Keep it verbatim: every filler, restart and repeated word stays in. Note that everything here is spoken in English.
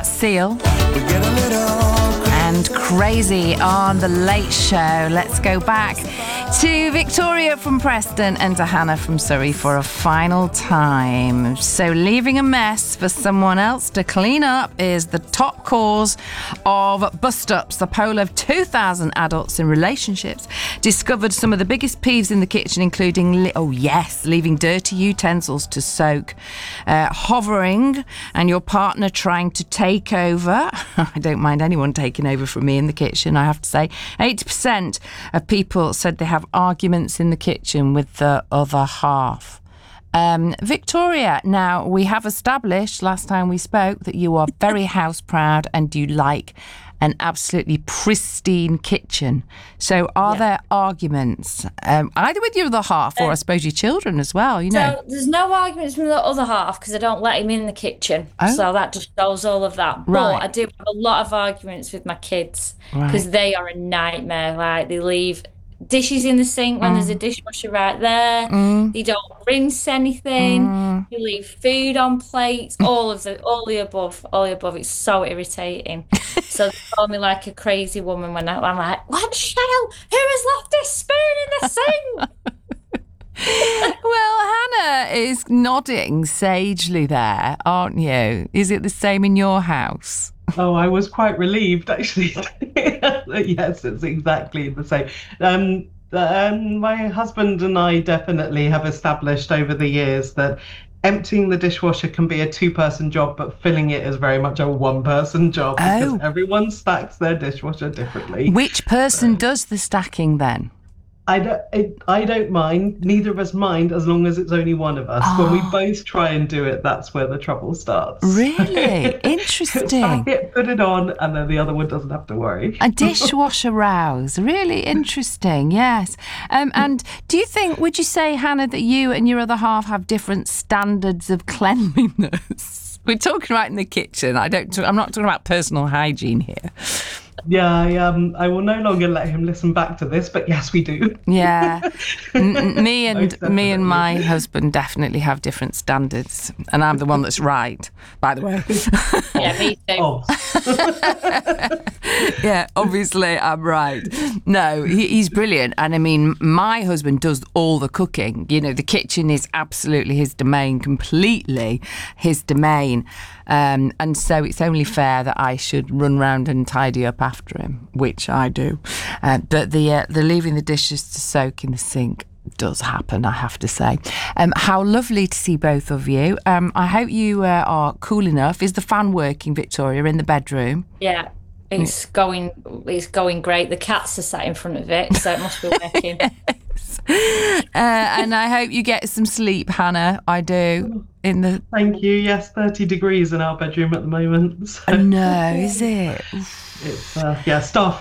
That's Seal and Crazy on The Late Show. Let's go back to Victoria from Preston and to Hannah from Surrey for a final time. So leaving a mess for someone else to clean up is the top cause of bust-ups. A poll of two thousand adults in relationships discovered some of the biggest peeves in the kitchen, including, li- oh yes, leaving dirty utensils to soak, uh, hovering and your partner trying to take over. I don't mind anyone taking over from me in the kitchen, I have to say. eighty percent of people said they have arguments in the kitchen with the other half. Um, Victoria, now we have established last time we spoke that you are very house proud and you like an absolutely pristine kitchen. So are yeah. there arguments um, either with your other half or um, I suppose your children as well, you know? So there's no arguments with the other half because I don't let him in the kitchen. Oh. So that just shows all of that. Right. But I do have a lot of arguments with my kids because right. they are a nightmare. Like they leave dishes in the sink when mm. there's a dishwasher right there. Mm. They don't rinse anything. Mm. They leave food on plates. All of the, all the above, all the above. It's so irritating. So they call me like a crazy woman when I, I'm like, "What Shell? Who has left this spoon in the sink?" Well, Hannah is nodding sagely there, aren't you? Is it the same in your house? Oh, I was quite relieved, actually. Yes, it's exactly the same. Um, um, my husband and I definitely have established over the years that emptying the dishwasher can be a two-person job, but filling it is very much a one-person job because oh. everyone stacks their dishwasher differently. Which person so. does the stacking then? I don't, it, I don't mind. Neither of us mind as long as it's only one of us. Oh. When we both try and do it, that's where the trouble starts. Really? Interesting. Stack it, put it on, and then the other one doesn't have to worry. A dishwasher rouse. Really interesting, yes. Um, and do you think, would you say, Hannah, that you and your other half have different standards of cleanliness? We're talking right in the kitchen. I don't. I'm not talking about personal hygiene here. Yeah, I, um, I will no longer let him listen back to this, but yes, we do. Yeah, N- me and me and my husband definitely have different standards, and I'm the one that's right, by the way. Yeah, me too. Oh. Yeah, obviously I'm right. No, he, he's brilliant, and I mean, my husband does all the cooking. You know, the kitchen is absolutely his domain, completely his domain. Um, and so it's only fair that I should run round and tidy up after him, which I do. Uh, but the uh, the leaving the dishes to soak in the sink does happen, I have to say. Um, how lovely to see both of you. Um, I hope you uh, are cool enough. Is the fan working, Victoria, in the bedroom? Yeah, it's going. It's going great. The cats are sat in front of it, so it must be working. Yes. uh, and I hope you get some sleep, Hannah. I do. In the Thank you. Yes, thirty degrees in our bedroom at the moment. So. No, is it? It's uh, yeah, starfish